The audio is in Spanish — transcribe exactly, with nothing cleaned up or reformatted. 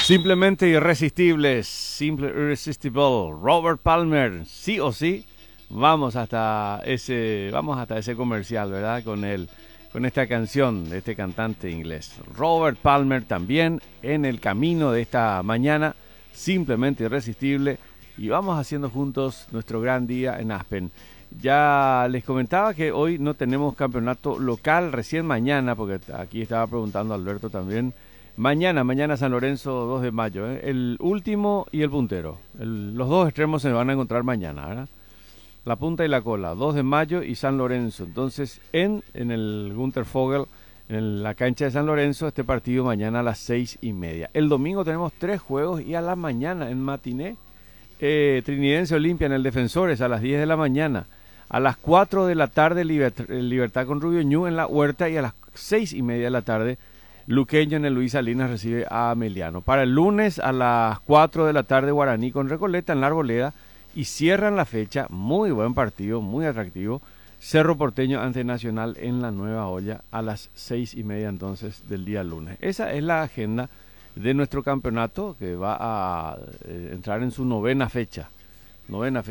Simplemente irresistibles, simple irresistible. Robert Palmer, sí o sí, vamos hasta ese, vamos hasta ese comercial, ¿verdad? Con él, con esta canción de este cantante inglés. Robert Palmer también en el camino de esta mañana, simplemente irresistible. Y vamos haciendo juntos nuestro gran día en Aspen. Ya les comentaba que hoy no tenemos campeonato local, recién mañana, porque aquí estaba preguntando Alberto también. Mañana, mañana San Lorenzo, dos de mayo, ¿eh? El último y el puntero. El, los dos extremos se van a encontrar mañana, ¿verdad? La punta y la cola, dos de mayo y San Lorenzo. Entonces, en, en el Gunter Fogel, en la cancha de San Lorenzo, este partido mañana a las seis y media. El domingo tenemos tres juegos y a la mañana en matiné, eh, Trinidense Olimpia en el Defensores a las diez de la mañana. A las cuatro de la tarde, Libert- Libertad con Rubio Ñu en la Huerta y a las seis y media de la tarde, Luqueño en el Luis Salinas recibe a Ameliano. Para el lunes a las cuatro de la tarde, Guaraní con Recoleta en la Arboleda. Y cierran la fecha, muy buen partido, muy atractivo, Cerro Porteño ante Nacional en la Nueva Olla a las seis y media entonces del día lunes. Esa es la agenda de nuestro campeonato que va a eh, entrar en su novena fecha. Novena fecha.